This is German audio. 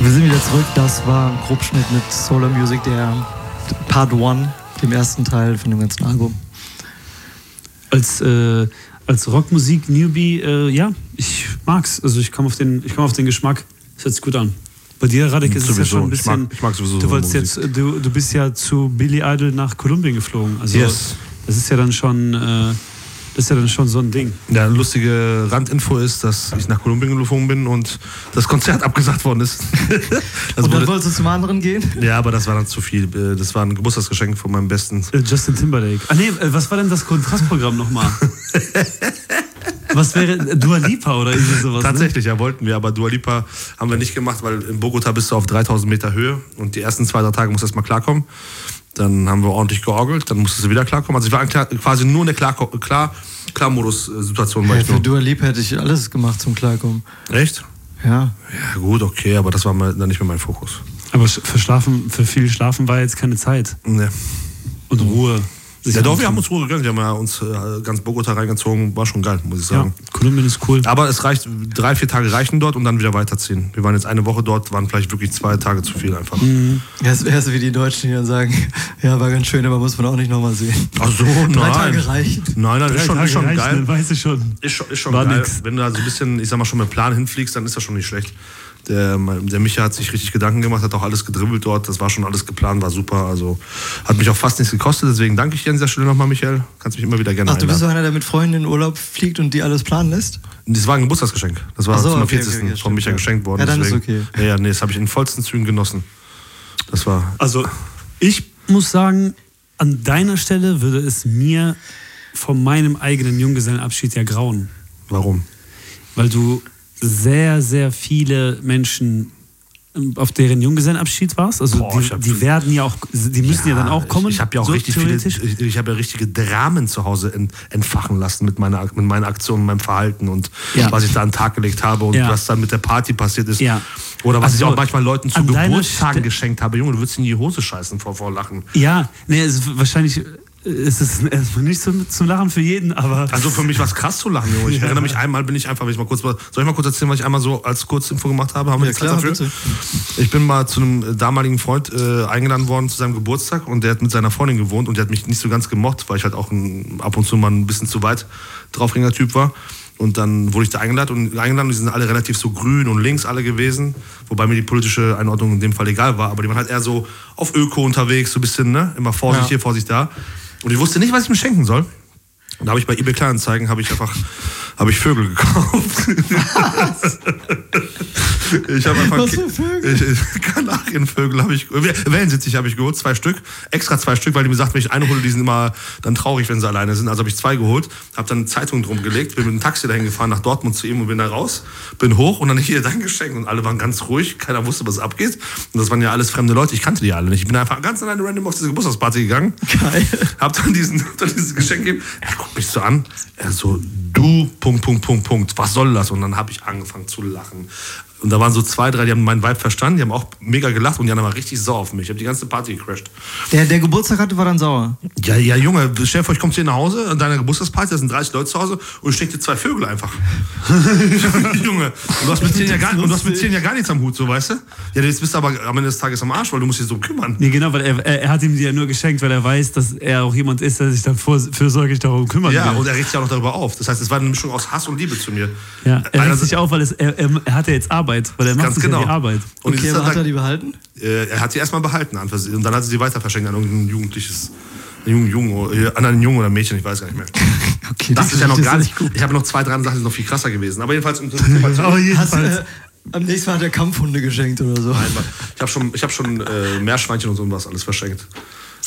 Wir sind wieder zurück. Das war ein Grobschnitt mit Solar Music, der Part 1, dem ersten Teil von dem ganzen Album. Als Rockmusik-Newbie, ja, ich mag's. Also ich komme auf den Geschmack. Das hört sich gut an. Bei dir, Radek, ist es ja schon ein bisschen... Ich mag sowieso du bist ja zu Billy Idol nach Kolumbien geflogen. Also yes. Das ist ja dann schon so ein Ding. Ja, eine lustige Randinfo ist, dass ich nach Kolumbien geflogen bin und das Konzert abgesagt worden ist. Und dann wolltest du zum anderen gehen? Ja, aber das war dann zu viel. Das war ein Geburtstagsgeschenk von meinem Besten. Justin Timberlake. Was war denn das Kontrastprogramm nochmal? Was wäre Dua Lipa oder irgendwie sowas? Tatsächlich, ja, wollten wir, aber Dua Lipa haben wir nicht gemacht, weil in Bogota bist du auf 3000 Meter Höhe und die ersten 2-3 Tage musst du erstmal klarkommen. Dann haben wir ordentlich georgelt, dann musstest du wieder klarkommen. Also ich war quasi nur in der Klarmodus-Situation. Für Dua Lipa hätte ich alles gemacht zum Klarkommen. Echt? Ja. Ja gut, okay, aber das war dann nicht mehr mein Fokus. Aber für viel Schlafen war jetzt keine Zeit. Ne. Und Ruhe. Ja doch, wir haben uns Ruhe gegönnt. Wir haben ja uns ganz Bogota reingezogen. War schon geil, muss ich sagen. Ja, Kolumbien ist cool. Aber es reicht, 3-4 Tage reichen dort und dann wieder weiterziehen. Wir waren jetzt eine Woche dort, waren vielleicht wirklich 2 Tage zu viel einfach. Mhm. Ja, das wäre so wie die Deutschen, die dann sagen, ja, war ganz schön, aber muss man auch nicht nochmal sehen. Ach so, nein. 3 Tage reichen. Nein, ist schon reichen, geil. Weißt du schon. Ist schon geil. Nix. Wenn du da so ein bisschen, ich sag mal, schon mit Plan hinfliegst, dann ist das schon nicht schlecht. Der Micha hat sich richtig Gedanken gemacht, hat auch alles gedribbelt dort. Das war schon alles geplant, war super. Also hat mich auch fast nichts gekostet. Deswegen danke ich dir an dieser Stelle nochmal, Michael. Kannst mich immer wieder gerne einladen. Du bist so einer, der mit Freunden in den Urlaub fliegt und die alles planen lässt? Das war ein Geburtstagsgeschenk. Das war zum 40. von Micha geschenkt worden. Ja, dann deswegen, ist okay. Ja, nee, das habe ich in vollsten Zügen genossen. Das war... Also ich muss sagen, an deiner Stelle würde es mir von meinem eigenen Junggesellenabschied ja grauen. Warum? Weil du sehr, sehr viele Menschen auf deren Junggesellenabschied warst. Also die werden ja auch, die müssen ja dann auch kommen. Ich habe ja auch richtige Dramen zu Hause entfachen lassen mit meiner Aktion, meinem Verhalten und was ich da an den Tag gelegt habe und was dann mit der Party passiert ist. Ja. Oder was ich auch manchmal Leuten zu Geburtstagen geschenkt habe. Junge, du würdest in die Hose scheißen vor Lachen. Ja, nee, es ist wahrscheinlich... Es ist erstmal nicht zum Lachen für jeden, aber... Also für mich war es krass zu lachen, Junge. Ich erinnere mich, einmal bin ich einfach, soll ich mal kurz erzählen, was ich einmal so als Kurzinfo gemacht habe? Haben wir Zeit dafür? Bitte. Ich bin mal zu einem damaligen Freund eingeladen worden zu seinem Geburtstag und der hat mit seiner Freundin gewohnt und der hat mich nicht so ganz gemocht, weil ich halt auch ab und zu mal ein bisschen zu weit draufgänger Typ war. Und dann wurde ich da eingeladen und die sind alle relativ so grün und links alle gewesen, wobei mir die politische Einordnung in dem Fall egal war, aber die waren halt eher so auf Öko unterwegs, so ein bisschen, ne, immer Vorsicht hier, Vorsicht da. Und ich wusste nicht, was ich mir schenken soll. Und da habe ich bei eBay Kleinanzeigen habe ich Vögel gekauft. Ich habe einfach was für Vögel? Kanarienvögel habe ich, Wellensittich habe ich geholt, 2 Stück, extra 2 Stück, weil die mir sagt, wenn ich eine hole, die sind immer dann traurig, wenn sie alleine sind. Also habe ich 2 geholt, habe dann eine Zeitung drum gelegt, bin mit dem Taxi dahin gefahren nach Dortmund zu ihm und bin da raus, bin hoch und dann hier dann geschenkt und alle waren ganz ruhig, keiner wusste, was abgeht. Und das waren ja alles fremde Leute, ich kannte die alle nicht. Ich bin einfach ganz alleine random auf diese Geburtstagsparty gegangen. Geil. Hab dann dieses Geschenk gegeben. Er guckt mich so an, er so, du, was soll das? Und dann habe ich angefangen zu lachen. Und da waren so 2, 3, die haben meinen Vibe verstanden, die haben auch mega gelacht und die anderen waren richtig sauer auf mich. Ich habe die ganze Party gecrasht. Der Geburtstag hatte, war dann sauer? Ja, Junge, stell dir vor, ich komme zu dir nach Hause an deiner Geburtstagsparty, da sind 30 Leute zu Hause und ich schenke dir 2 Vögel einfach. Junge, und du hast mit 10 ja gar nichts am Hut, so, weißt du? Ja, jetzt bist du aber am Ende des Tages am Arsch, weil du musst dich so kümmern. Nee, genau, weil er hat ihm die ja nur geschenkt, weil er weiß, dass er auch jemand ist, der sich dann fürsorglich darum kümmert. Ja, und er regt sich auch noch darüber auf. Das heißt, es war eine Mischung aus Hass und Liebe zu mir. Ja, er regt sich auf, weil er hat ja jetzt Arbeit, weil er macht sich ja die Arbeit. Und okay, aber hat er die behalten? Er hat sie erstmal behalten und dann hat sie sie weiter verschenkt an irgendein jugendliches an einen Jungen oder Mädchen, ich weiß gar nicht mehr. Okay, das ist ja noch gar nicht gut. Ich habe noch 2, 3 Sachen, die sind noch viel krasser gewesen. Aber jedenfalls... Am nächsten Mal hat er Kampfhunde geschenkt oder so. Nein, ich habe schon Meerschweinchen und so was alles verschenkt.